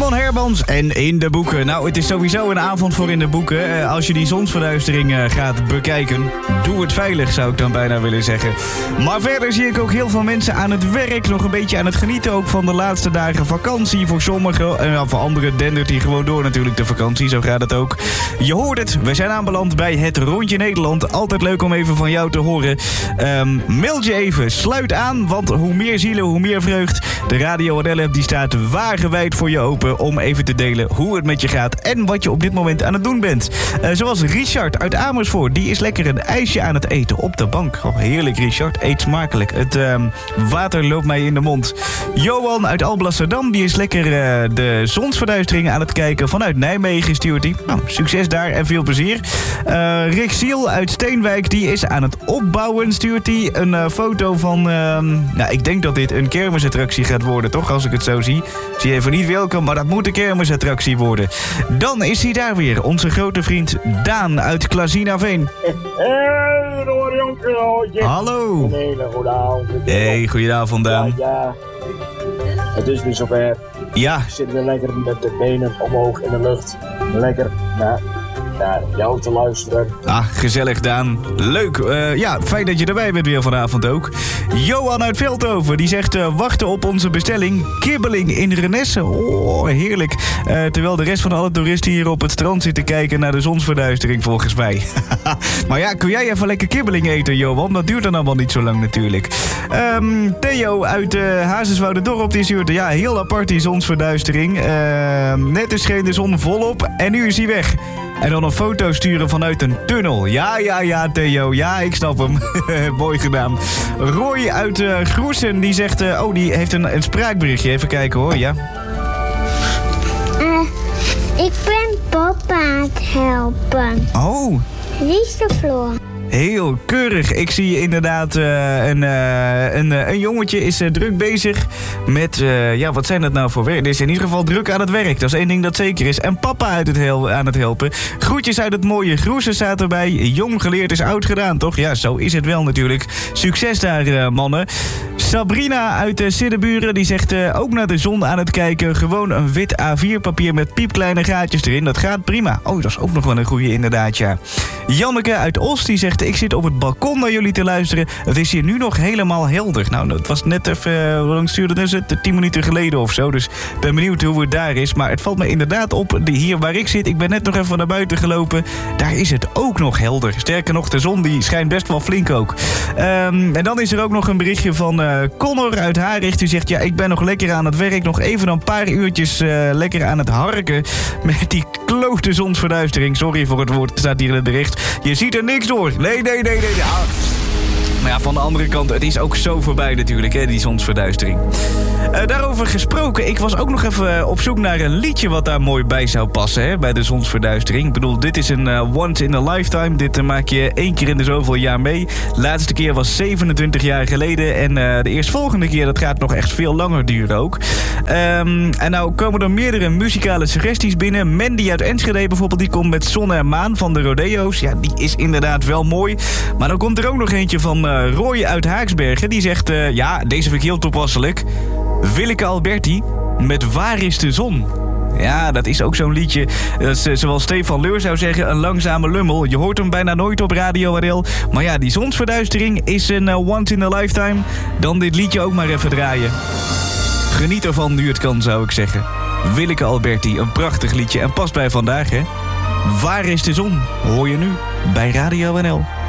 Raymond Hermans en In de Boeken. Nou, het is sowieso een avond voor In de Boeken. Als je die zonsverduistering gaat bekijken, doe het veilig, zou ik dan bijna willen zeggen. Maar verder zie ik ook heel veel mensen aan het werk, nog een beetje aan het genieten ook van de laatste dagen vakantie. Voor sommigen en voor anderen dendert hij gewoon door natuurlijk de vakantie, zo gaat het ook. Je hoort het, we zijn aanbeland bij het Rondje Nederland. Altijd leuk om even van jou te horen. Meld je even, sluit aan, want hoe meer zielen, hoe meer vreugd. De Radio NL-app die staat wagenwijd voor je open om even te delen hoe het met je gaat en wat je op dit moment aan het doen bent. Zoals Richard uit Amersfoort, die is lekker een ijsje aan het eten op de bank. Oh, heerlijk Richard, eet smakelijk. Het water loopt mij in de mond. Johan uit Alblasserdam, die is lekker de zonsverduistering aan het kijken vanuit Nijmegen, stuurt hij. Nou, succes daar en veel plezier. Rick Siel uit Steenwijk, die is aan het opbouwen, stuurt hij een foto van, nou, ik denk dat dit een kermisattractie gaat worden, toch, als ik het zo zie. Zie even niet welkom, maar dat moet een kermisattractie worden. Dan is hij daar weer, onze grote vriend Daan uit Klazinaveen. Hey, Jonker. Hallo. Een hele goede avond. Hey, goedenavond Daan. Ja. Het is weer zover. Ja. Ik zit weer lekker met de benen omhoog in de lucht. Lekker naar jou te luisteren. Ah, gezellig Daan. Leuk. Ja, fijn dat je erbij bent weer vanavond ook. Johan uit Veldhoven, die zegt wachten op onze bestelling. Kibbeling in Renesse. Oh, heerlijk. Terwijl de rest van alle toeristen hier op het strand zitten kijken naar de zonsverduistering volgens mij. Maar ja, kun jij even lekker kibbeling eten, Johan? Dat duurt dan allemaal niet zo lang natuurlijk. Theo uit Hazenswouderdorp, die stuurt ja, heel apart die zonsverduistering. Net is scheen de zon volop en nu is hij weg. En dan een foto sturen vanuit een tunnel. Ja, Theo. Ja, ik snap hem. Mooi gedaan. Roy uit Groesen, die zegt... die heeft een spraakberichtje. Even kijken hoor, ja. Ik ben papa aan het helpen. Oh. Wie is de Floor? Heel keurig. Ik zie inderdaad een jongetje is druk bezig met... wat zijn dat nou voor werk? Dit is in ieder geval druk aan het werk. Dat is één ding dat zeker is. En papa aan het helpen. Groetjes uit het mooie Groesen staat erbij. Jong geleerd is oud gedaan, toch? Ja, zo is het wel natuurlijk. Succes daar, mannen. Sabrina uit Siddeburen, die zegt ook naar de zon aan het kijken. Gewoon een wit A4 papier met piepkleine gaatjes erin. Dat gaat prima. Oh, dat is ook nog wel een goeie inderdaad, ja. Janneke uit Os, die zegt... Ik zit op het balkon naar jullie te luisteren. Het is hier nu nog helemaal helder. Nou, dat was net even... hoe lang stuurde het? 10 minuten geleden of zo. Dus ik ben benieuwd hoe het daar is. Maar het valt me inderdaad op. Hier waar ik zit, ik ben net nog even naar buiten gelopen. Daar is het ook nog helder. Sterker nog, de zon die schijnt best wel flink ook. En dan is er ook nog een berichtje van Connor uit Haricht. Die zegt, ja, ik ben nog lekker aan het werk. Nog even een paar uurtjes lekker aan het harken. Met die klote zonsverduistering. Sorry voor het woord, het staat hier in het bericht. Je ziet er niks door. Nee. Ja. Maar ja, van de andere kant, het is ook zo voorbij natuurlijk, hè, die zonsverduistering. Daarover gesproken, ik was ook nog even op zoek naar een liedje wat daar mooi bij zou passen, hè, bij de zonsverduistering. Ik bedoel, dit is een once in a lifetime. Dit maak je 1 keer in de zoveel jaar mee. De laatste keer was 27 jaar geleden. En de eerstvolgende keer, dat gaat nog echt veel langer duren ook. En nou komen er meerdere muzikale suggesties binnen. Mandy uit Enschede bijvoorbeeld, die komt met Zon en Maan van de Rodeo's. Ja, die is inderdaad wel mooi. Maar dan komt er ook nog eentje van Roy uit Haaksbergen. Die zegt, ja, deze vind ik heel toepasselijk. Willeke Alberti met Waar is de zon? Ja, dat is ook zo'n liedje. Dat is, zoals Stefan Leur zou zeggen, een langzame lummel. Je hoort hem bijna nooit op Radio RL. Maar ja, die zonsverduistering is een once in a lifetime. Dan dit liedje ook maar even draaien. Geniet ervan nu het kan, zou ik zeggen. Willeke Alberti, een prachtig liedje. En past bij vandaag, hè? Waar is de zon? Hoor je nu bij Radio NL.